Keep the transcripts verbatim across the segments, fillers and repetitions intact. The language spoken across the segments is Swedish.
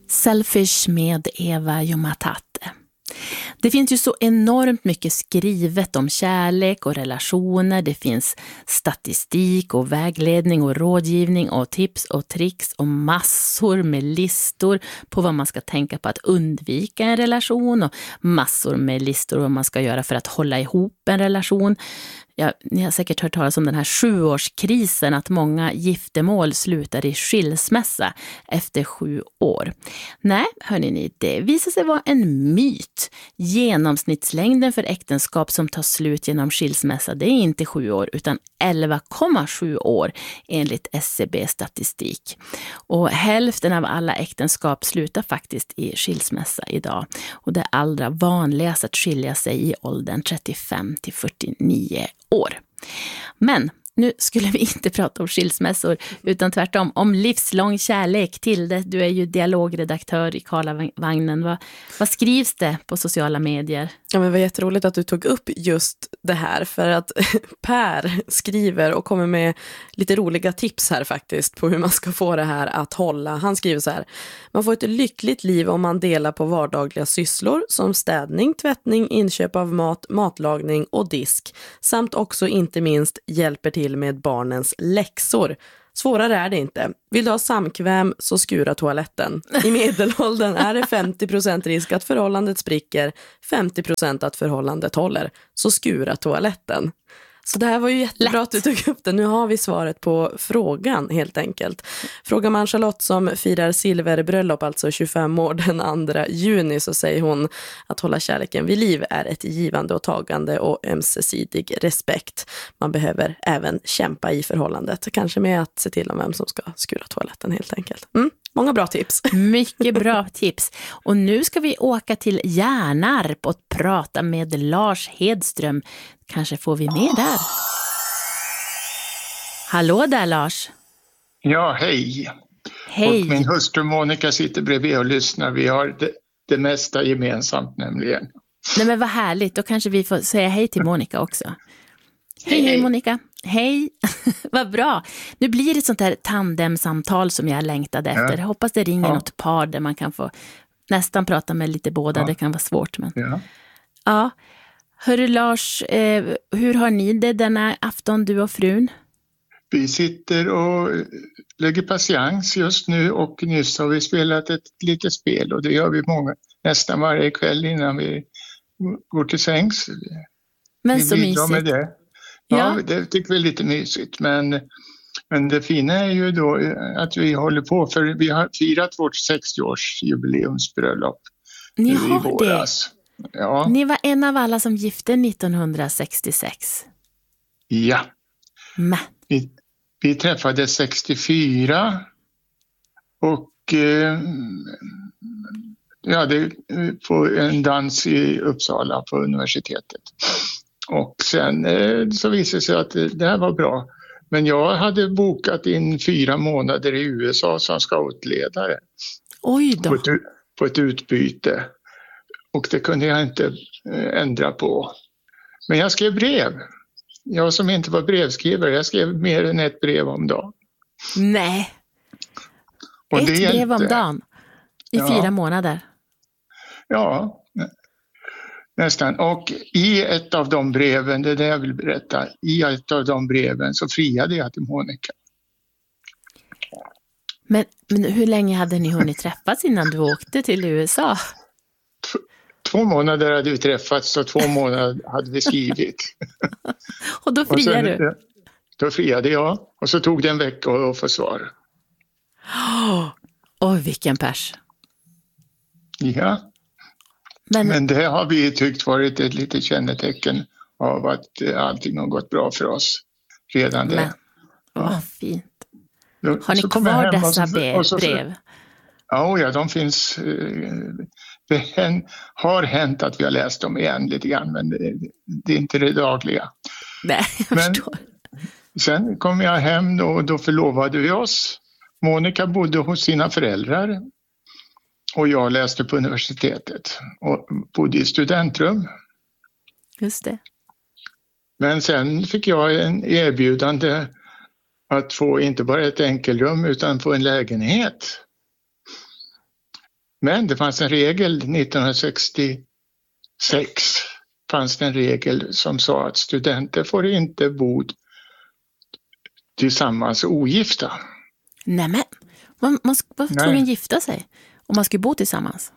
Selfish med Eva Jumatate. Det finns ju så enormt mycket skrivet om kärlek och relationer. Det finns statistik och vägledning och rådgivning och tips och tricks och massor med listor på vad man ska tänka på att undvika en relation och massor med listor vad man ska göra för att hålla ihop en relation. Ja, ni har säkert hört talas om den här sjuårskrisen, att många giftermål slutar i skilsmässa efter sju år. Nej, hörni ni, det visar sig vara en myt. Genomsnittslängden för äktenskap som tar slut genom skilsmässa, det är inte sju år utan elva komma sju år enligt S C B-statistik. Och hälften av alla äktenskap slutar faktiskt i skilsmässa idag. Och det är allra vanligast att skilja sig i åldern trettiofem till fyrtionio år. Men nu skulle vi inte prata om skilsmässor utan tvärtom om livslång kärlek. Tilde, du är ju dialogredaktör i Karlavagnen. Vad, vad skrivs det på sociala medier? Ja, men det var jätteroligt att du tog upp just det här, för att Per skriver och kommer med lite roliga tips här faktiskt på hur man ska få det här att hålla. Han skriver så här: man får ett lyckligt liv om man delar på vardagliga sysslor som städning, tvättning, inköp av mat, matlagning och disk, samt också inte minst hjälper till med barnens läxor. Svårare är det inte. Vill du ha samkväm så skura toaletten. I medelåldern är det femtio procent risk att förhållandet spricker, femtio procent att förhållandet håller. Så skura toaletten. Så det här var ju jättebra att du tog upp det. Nu har vi svaret på frågan helt enkelt. Frågar man Charlotte som firar silverbröllop, alltså tjugofem år den andra juni, så säger hon att hålla kärleken vid liv är ett givande och tagande och ömsesidig respekt. Man behöver även kämpa i förhållandet. Kanske med att se till om vem som ska skura toaletten helt enkelt. Mm. Många bra tips. Mycket bra tips. Och nu ska vi åka till Hjärnarp och prata med Lars Hedström. Kanske får vi med där. Hallå där, Lars. Ja, hej. Hej. Och min hustru Monica sitter bredvid och lyssnar. Vi har det, det mesta gemensamt nämligen. Nej, men vad härligt. Då kanske vi får säga hej till Monica också. Hej, hej, hej Monica. Hej, vad bra. Nu blir det ett sånt här tandemsamtal som jag längtade efter. Jag hoppas det ringer ja. något par där man kan få nästan prata med lite båda. Ja. Det kan vara svårt. Men... Ja. ja. Hörru Lars, eh, hur har ni det denna afton, du och frun? Vi sitter och lägger patiens just nu och nyss har vi spelat ett litet spel och det gör vi många, nästan varje kväll innan vi går till sängs. Men vi så mysigt. Med det. Ja, ja, det tycker vi är lite mysigt. Men, men det fina är ju då att vi håller på, för vi har firat vårt sextio-årsjubileumsbröllop. Ni har våras. det? Ja. Ni var en av alla som gifte nittonhundrasextiosex. Ja. Men. Vi, vi träffades sextiofyra och eh, ja, det, på en dans i Uppsala på universitetet. Och sen eh, så visade det sig att det, det här var bra. Men jag hade bokat in fyra månader i U S A som scoutledare. Oj då. På ett, på ett utbyte. Och det kunde jag inte eh, ändra på. Men jag skrev brev. Jag som inte var brevskrivare, jag skrev mer än ett brev om dagen. Nej. Och ett det brev hjälpte. om dagen? I ja. fyra månader? Ja, nästan. Och i ett av de breven, det är det jag vill berätta, i ett av de breven så friade jag till Monica. Men, men hur länge hade ni hunnit träffas innan du åkte till U S A? T- två månader hade vi träffats och två månader hade vi skrivit. Och då friade och sen, du? Då friade jag och så tog det en vecka att få svar. Åh, oh, vilken pers. Ja. Men, Men det har vi tyckt varit ett litet kännetecken av att allting har gått bra för oss redan. Men, det. Ja. Vad fint. Då, har ni kvar dessa och så, och så, brev? Ja, ja, de finns. Det hän, har hänt att vi har läst dem igen lite grann, men det, det är inte det dagliga. Nej, jag men, förstår. Sen kom jag hem och då förlovade vi oss. Monica bodde hos sina föräldrar. Och jag läste på universitetet och bodde i studentrum. Just det. Men sen fick jag en erbjudande att få inte bara ett enkelrum utan få en lägenhet. Men det fanns en regel nittonhundrasextiosex fanns det en regel som sa att studenter får inte bo tillsammans ogifta. Nämen, man, man var tvungen att gifta sig om man skulle bo tillsammans.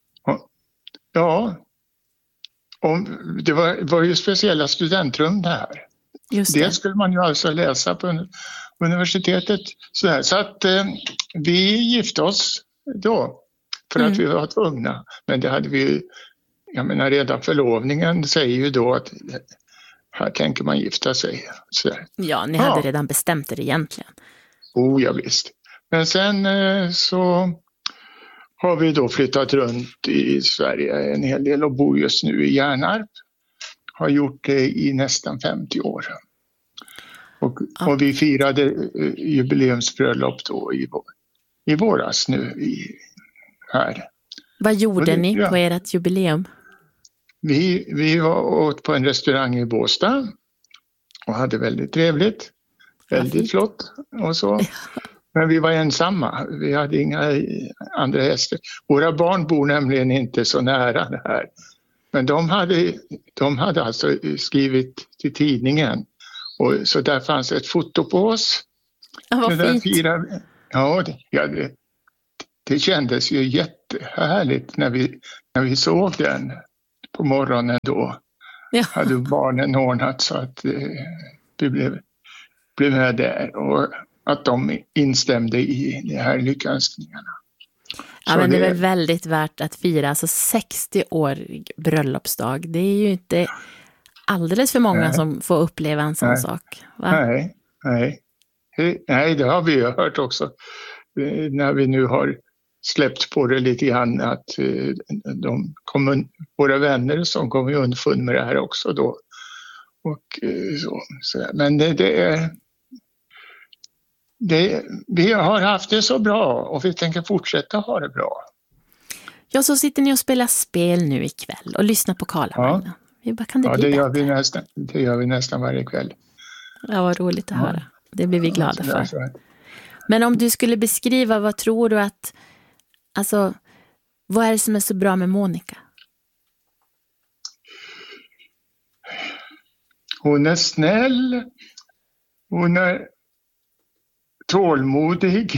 Ja, och det var, var ju speciella studentrum där. Just det. Det skulle man ju alltså läsa på universitetet. Så, här. Så att eh, vi gifte oss då för mm. att vi var tvungna. Men det hade vi ju, jag menar redan förlovningen säger ju då att här tänker man gifta sig. Så där. Ja, ni hade ja. redan bestämt det egentligen. Oh, ja visst. Men sen eh, så har vi då flyttat runt i Sverige en hel del och bor just nu i Hjärnarp. Har gjort det i nästan femtio år. Och, ja. och vi firade uh, jubileumsbröllop då i, i våras nu i, här. Vad gjorde det, ni ja. på ert jubileum? Vi, vi var åt på en restaurang i Båstad och hade väldigt trevligt. Väldigt flott och så. Men vi var ensamma. Vi hade inga andra gäster. Våra barn bor nämligen inte så nära det här. Men de hade, de hade alltså skrivit till tidningen. Och så där fanns ett foto på oss. Ja, vad det fint. Fyra, ja, det, ja det, det kändes ju jättehärligt när vi, när vi såg den på morgonen då. Ja. Hade barnen ordnat så att eh, vi blev, blev med där. Och att de instämde i de här lyckönskningarna. Ja, men det är väl väldigt värt att fira, alltså sextio-årig bröllopsdag. Det är ju inte alldeles för många nej. som får uppleva en sån nej. sak. Va? Nej, nej. Nej, det har vi ju hört också. När vi nu har släppt på det lite grann att de kommer, våra vänner som kommer underfund med det här också då. Och så, så. Men det, det är... Det, vi har haft det så bra och vi tänker fortsätta ha det bra. Ja, så sitter ni och spelar spel nu ikväll och lyssnar på Karlavagnen. Ja, vi bara, kan det ja bli det, gör bättre? vi nästan, det gör vi nästan varje kväll. Ja, vad roligt att ja. höra. Det blir vi glada för. Men om du skulle beskriva, vad tror du att, alltså, vad är det som är så bra med Monica? Hon är snäll. Hon är tålmodig.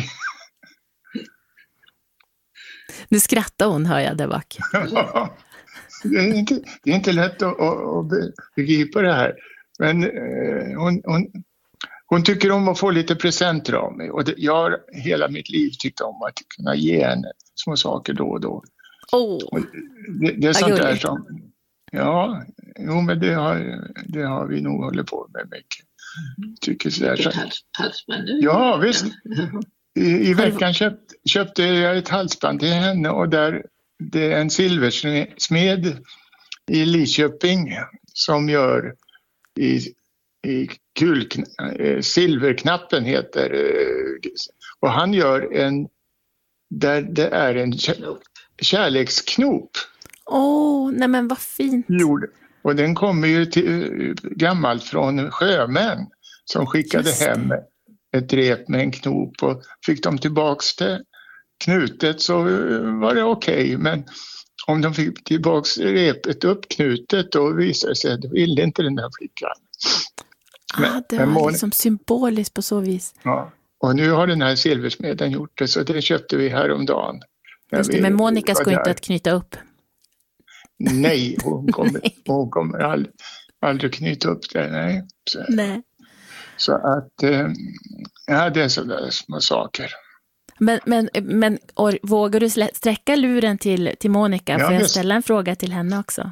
Nu skrattar hon, hör jag där bak. Ja, det, är inte, det är inte lätt att, att begripa det här. Men eh, hon, hon, hon tycker om att få lite presenter av mig. Och det, jag har hela mitt liv tyckt om att kunna ge henne små saker då och då. Oh, och det, det är sånt där som... Ja, jo, men det har, det har vi nog hållit på med mycket. Tycker så där. Halsband nu? Ja, visst. I, i veckan köpt, köpte jag ett halsband till henne och där det är en silversmed i Lidköping som gör i, i kul, silverknappen heter och han gör en där det är en kärleksknop. Åh, oh, nej men vad fint. Gjorde. Och den kommer ju till, gammalt från sjömän som skickade hem ett rep med en knop och fick de tillbaks det knutet så var det okej. Okay. Men om de fick tillbaks repet uppknutet då visade det sig att det ville inte den där flickan. Men, ah, det var mån... liksom symboliskt på så vis. Ja, och nu har den här silversmeden gjort det så det köpte vi häromdagen. Just det, men Monica ska inte att knyta upp. Nej, hon kommer, hon kommer aldrig, aldrig knyta upp det. Nej. Så, nej. så att, eh, ja, det är sådär små saker. Men, men, men or, vågar du sträcka luren till, till Monica? Ja, får jag visst. ställa en fråga till henne också?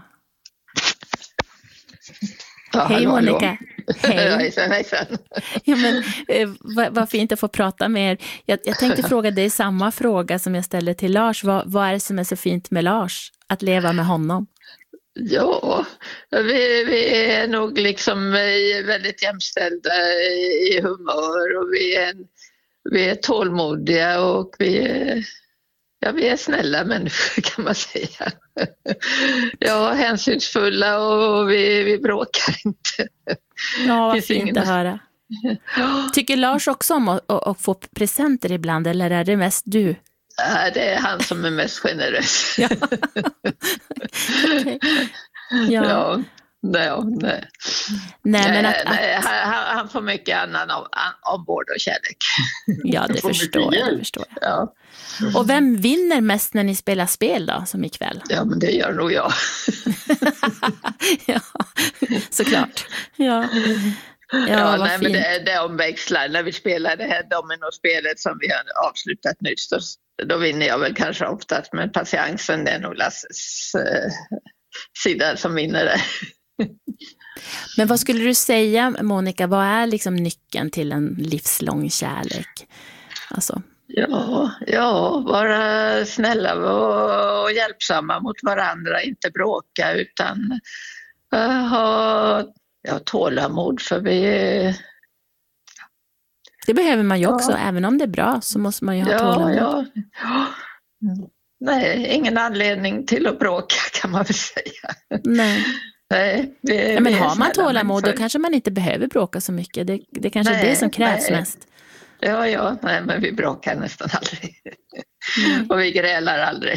Ja, hej hallå, Monica. Hallå. Hej. Hejsan, hejsan. Ja, men, eh, vad, vad fint att få prata med er. Jag, jag tänkte fråga dig samma fråga som jag ställde till Lars. Vad, vad är det som är så fint med Lars? Att leva med honom? Ja, vi, vi är nog liksom väldigt jämställda i humör och vi är, vi är tålmodiga och vi är, ja, vi är snälla människor kan man säga. Ja, hänsynsfulla och vi, vi bråkar inte. Ja, vad fint ingen... att höra. Tycker Lars också om att, att få presenter ibland eller är det mest du? Nej, det är han som är mest generös. Ja. Okay. Ja. Ja, nej, nej. Nej, men att, nej, att... Han, han får mycket annan om, ombord och kärlek. Ja, det förstår jag. Det förstår jag. Ja. Och vem vinner mest när ni spelar spel då, som ikväll? Ja, men det gör nog jag. Ja, såklart. Ja, ja, ja vad nej, fint. men det, det omväxlar. När vi spelar det här dominospelet som vi har avslutat nyss, då, då vinner jag väl kanske oftast, men patiensen, det är nog Lasses eh, sida som vinner det. Men vad skulle du säga, Monica, vad är liksom nyckeln till en livslång kärlek? Alltså. Ja, ja, vara snälla och, och hjälpsamma mot varandra, inte bråka utan uh, ha ja, tålamod, för vi... Det behöver man ju också, ja. Även om det är bra så måste man ju ha ja, tålamod. Ja, ja. Nej, ingen anledning till att bråka kan man väl säga. Nej. Nej, det, ja, men det har man tålamod människor. Då kanske man inte behöver bråka så mycket. Det, det kanske nej, är det som krävs nej. mest. Ja, ja, nej, men vi bråkar nästan aldrig. Mm. Och vi grälar aldrig.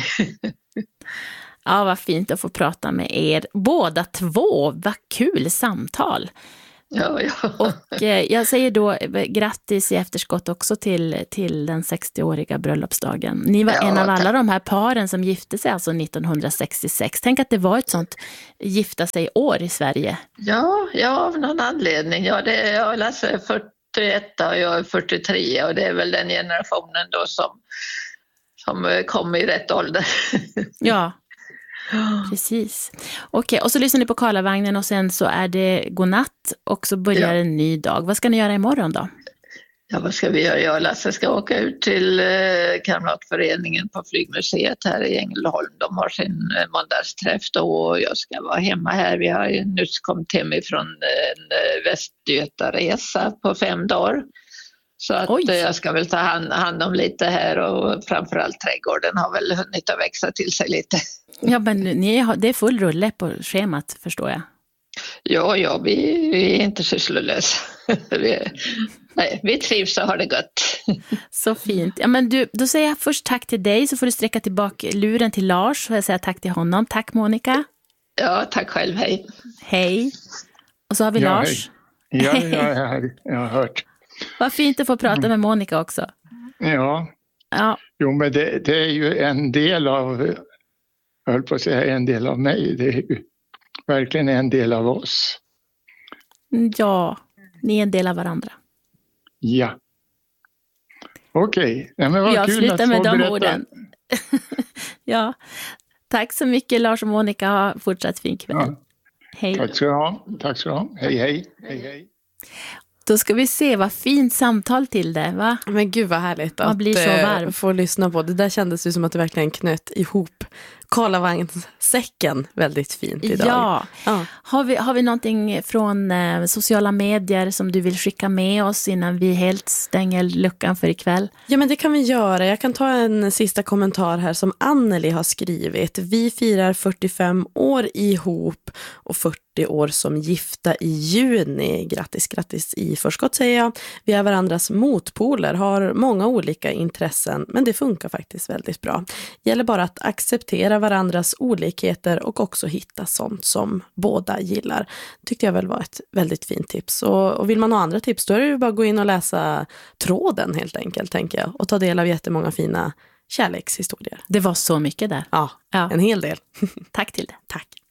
Ja, vad fint att få prata med er. Båda två, vad kul samtal. Ja, ja. Och eh, jag säger då grattis i efterskott också till, till den sextioåriga bröllopsdagen. Ni var ja, en av tack. alla de här paren som gifte sig alltså nittonhundrasextiosex. Tänk att det var ett sånt gifta sig år i Sverige. Ja, ja, av någon anledning. Ja, det, jag läser fyrtioett och jag är fyrtiotre och det är väl den generationen då som, som kom i rätt ålder. Ja, precis. Okej, och så lyssnar ni på Karlavagnen och sen så är det godnatt och så börjar Ja. en ny dag. Vad ska ni göra imorgon då? Ja, vad ska vi göra? Jag och Lasse ska åka ut till eh, Kamratföreningen på Flygmuseet här i Ängelholm. De har sin eh, måndagsträff då och jag ska vara hemma här. Vi har ju nyss kommit hem ifrån en eh, Västgötaresa på fem dagar. Så att eh, jag ska väl ta hand, hand om lite här och framförallt trädgården har väl hunnit att växa till sig lite. Ja, men ni har, det är full rulle på schemat, förstår jag. Ja, ja, vi, vi är inte sysslolösa. vi, nej, vi trivs och har det gott. Så fint. Ja, men du, då säger jag först tack till dig, så får du sträcka tillbaka luren till Lars och jag säger tack till honom. Tack Monica. Ja, tack själv, hej. Hej. Och så har vi Ja, Lars. hej. Ja, jag, är här. Jag har hört. Vad fint att få prata med Monica också. Ja, Ja, jo, men det, det är ju en del av, jag höll på att säga en del av mig, det är ju verkligen en del av oss. ja, ni är en del av varandra. Ja. Okej, okay. Men vad Jag kul slutar att med få de berätta. orden. Ja, tack så mycket Lars och Monica. Ha fortsatt fin kväll. Ja. Hej. Tack ska du ha. Tack ska du ha. Hej, hej. Hej, hej. Då ska vi se vad fint samtal till det, va? Men gud vad härligt Man att blir så varm. eh, få lyssna på. Det där kändes ju som att det verkligen knöt ihop Karlavagnssäcken väldigt fint idag. Ja. Ja. Har vi, har vi någonting från eh, sociala medier som du vill skicka med oss innan vi helt stänger luckan för ikväll? Ja, men det kan vi göra. Jag kan ta en sista kommentar här som Anneli har skrivit. Vi firar fyrtiofem år ihop och fyrtio år som gifta i juni. Grattis, grattis i förskott säger jag. Vi är varandras motpoler, har många olika intressen, men det funkar faktiskt väldigt bra. Gäller bara att acceptera varandras olikheter och också hitta sånt som båda gillar. Tyckte jag väl var ett väldigt fint tips. Och, och vill man ha andra tips då är det ju bara att gå in och läsa tråden helt enkelt, tänker jag. Och ta del av jättemånga fina kärlekshistorier. Det var så mycket där. Ja, Ja. en hel del. Tack till det. Tack.